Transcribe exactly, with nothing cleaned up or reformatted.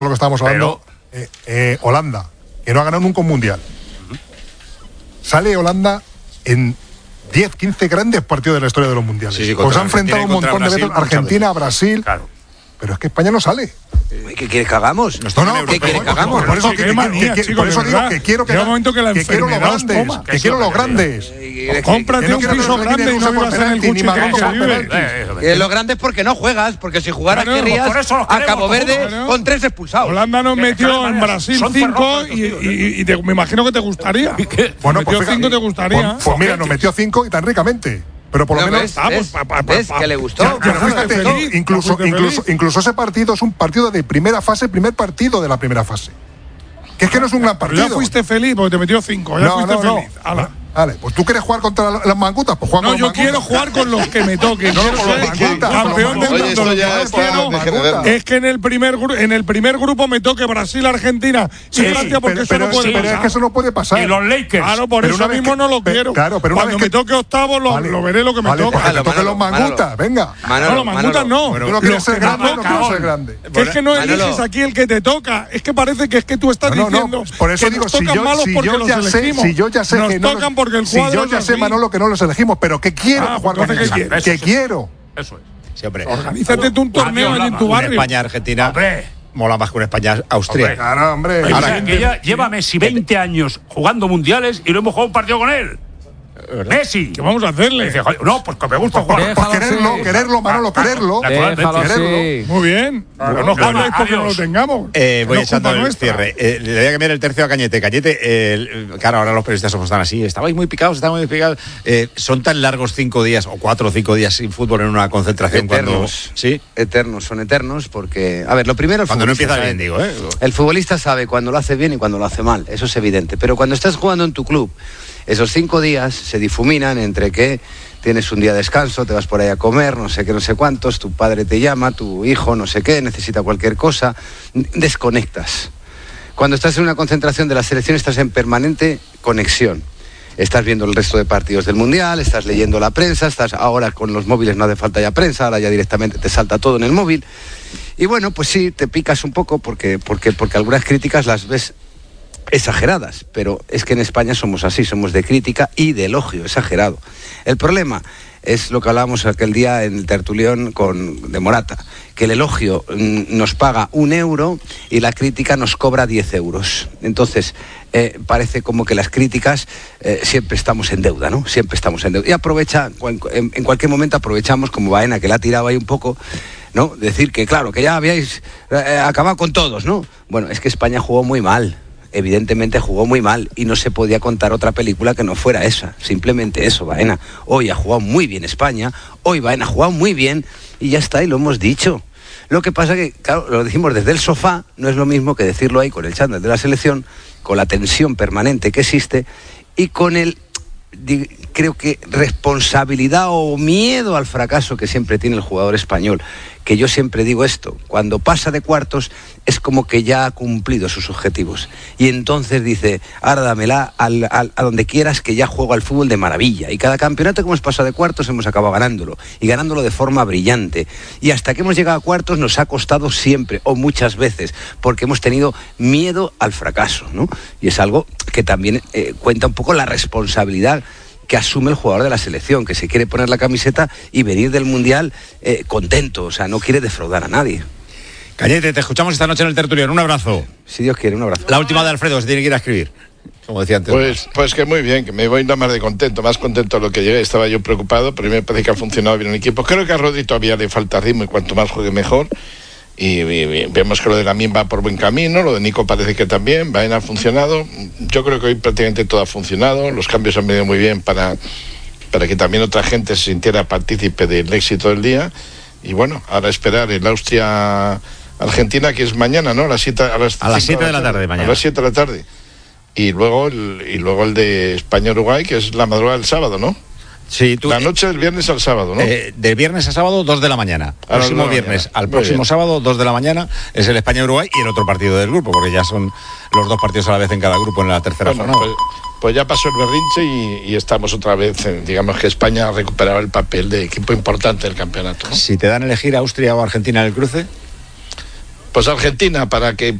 lo que estábamos hablando, eh, eh, Holanda, que no ha ganado nunca un mundial. Uh-huh. Sale Holanda en diez, quince grandes partidos de la historia de los mundiales. Sí, sí, pues ha enfrentado un montón Brasil, de veces Argentina, Brasil. Claro. Pero es que España no sale. ¿Qué quieres que hagamos? No, no, ¿Qué quieres que hagamos? Por eso, que, que, manía, que, chico, por eso digo que quiero que, que, que quiero los grandes, que quiero los grandes. Cómprate un piso grande y no vivas en el coche que vive. Los grandes porque no juegas, porque si jugaras querrías a Cabo Verde con tres expulsados. Holanda nos metió en Brasil cinco y me imagino que te gustaría. Bueno, pues cinco te gustaría. Pues mira, nos metió cinco y tan ricamente. Pero por lo no, menos ves, ah, pues, pa, pa, pa, ¿ves pa, que le gustó? Ya, pero fíjate, no, incluso, incluso, incluso ese partido es un partido de primera fase, primer partido de la primera fase. Que es que no es un gran partido. Ya fuiste feliz porque te metió cinco. Ya no, fuiste no, feliz. No. Ala. Vale, pues tú quieres jugar contra las mangutas, pues juega no, con yo los quiero jugar con los que me toquen. No, con los mangutas, campeón del Oye, mundo. Lo que quiero es que en el primer en el primer grupo me toque Brasil, Argentina y sí, Francia, porque pero, eso pero, no puede sí, pasar. Pero es que eso no puede pasar. Y los Lakers. Claro, por pero eso mismo que, no lo pe, quiero. Claro, pero una Cuando vez me que, toque octavo, lo, vale, lo veré lo que me vale, toca. Pues que te toquen los mangutas, venga. No, los mangutas no. Tú no quieres ser grande, no quieres ser grande. Que es que no eliges aquí el que te toca. Es que parece que es que tú estás diciendo. Por eso digo, si yo ya sé, si yo ya sé que no. Si yo ya sé, Manolo, que no los elegimos, pero que quiero ah, jugar con ellos. Que, que quiero. Eso es. Sí, hombre. Organízate tú un torneo allí en tu barrio. España-Argentina. Hombre. Mola más que una España-Austria. Claro, hombre. Oye, ahora, que ya lleva Messi veinte años jugando mundiales y no hemos jugado un partido con él. Messi. ¿Qué vamos a hacerle? Dice, no, pues que me gusta jugar. Pues quererlo, sí. quererlo, Manolo, quererlo. Déjalo, quererlo. Sí. Muy bien. Claro, pero no cambiéis porque no lo tengamos. Eh, voy no echando el nuestra. cierre. Eh, le voy a cambiar el tercio a Cañete. Cañete, eh, claro, ahora los periodistas somos tan así. Estabais muy picados, estabais muy picados. Eh, ¿Son tan largos cinco días o cuatro o cinco días sin fútbol en una concentración? Eternos. Cuando, ¿sí? Eternos, son eternos porque, a ver, lo primero... Cuando no empieza bien, digo, ¿eh? El futbolista sabe cuando lo hace bien y cuando lo hace mal. Eso es evidente. Pero cuando estás jugando en tu club, esos cinco días se difuminan entre que tienes un día de descanso, te vas por ahí a comer, no sé qué, no sé cuántos, tu padre te llama, tu hijo, no sé qué, necesita cualquier cosa, desconectas. Cuando estás en una concentración de la selección estás en permanente conexión. Estás viendo el resto de partidos del Mundial, estás leyendo la prensa, estás ahora con los móviles no hace falta ya prensa, ahora ya directamente te salta todo en el móvil. Y bueno, pues sí, te picas un poco porque, porque, porque algunas críticas las ves exageradas, pero es que en España somos así, somos de crítica y de elogio, exagerado. El problema es lo que hablábamos aquel día en el tertulión con, de Morata, que el elogio mm, nos paga un euro y la crítica nos cobra diez euros. Entonces, eh, parece como que las críticas eh, siempre estamos en deuda, ¿no? Siempre estamos en deuda. Y aprovecha, en, en cualquier momento aprovechamos, como Baena, que la ha tirado ahí un poco, ¿no? Decir que, claro, que ya habíais eh, acabado con todos, ¿no? Bueno, es que España jugó muy mal. Evidentemente jugó muy mal y no se podía contar otra película que no fuera esa, simplemente eso, Baena. Hoy ha jugado muy bien España, hoy Baena ha jugado muy bien y ya está, y lo hemos dicho. Lo que pasa que, claro, lo decimos desde el sofá, no es lo mismo que decirlo ahí con el chándal de la selección, con la tensión permanente que existe y con el, creo que, responsabilidad o miedo al fracaso que siempre tiene el jugador español. Que yo siempre digo esto, cuando pasa de cuartos es como que ya ha cumplido sus objetivos y entonces dice, ahora dámela al, al, a donde quieras que ya juego al fútbol de maravilla, y cada campeonato que hemos pasado de cuartos hemos acabado ganándolo y ganándolo de forma brillante, y hasta que hemos llegado a cuartos nos ha costado siempre o muchas veces porque hemos tenido miedo al fracaso, ¿no? Y es algo que también eh, cuenta un poco la responsabilidad que asume el jugador de la selección, que se quiere poner la camiseta y venir del Mundial eh, contento, o sea, no quiere defraudar a nadie. Cañete, te escuchamos esta noche en el tertulión, un abrazo. Si Dios quiere, un abrazo. La última de Alfredo, se tiene que ir a escribir, como decía antes. Pues, pues que muy bien, que me voy nada más de contento, más contento de lo que llegué, estaba yo preocupado, pero me parece que ha funcionado bien el equipo. Creo que a Rodri todavía le falta ritmo y cuanto más juegue mejor. Y, y, y vemos que lo de Lamine va por buen camino, lo de Nico parece que también, Baena ha funcionado. Yo creo que hoy prácticamente todo ha funcionado, los cambios han venido muy bien para, para que también otra gente se sintiera partícipe del éxito del día. Y bueno, ahora esperar el Austria-Argentina, que es mañana, ¿no? A las siete, a las a las siete de la tarde, mañana. A las siete de la tarde. Y luego el, y luego el de España-Uruguay, que es la madrugada del sábado, ¿no? Sí, tú, la noche del viernes al sábado, ¿no? Eh, del viernes a sábado, dos de la mañana. A próximo viernes mañana. al Muy próximo bien. sábado, dos de la mañana, es el España-Uruguay y el otro partido del grupo, porque ya son los dos partidos a la vez en cada grupo en la tercera Bueno, jornada. pues, pues ya pasó el berrinche y, y estamos otra vez, en, digamos que España ha recuperado el papel de equipo importante del campeonato, ¿no? Si te dan a elegir Austria o Argentina en el cruce. Pues Argentina, para que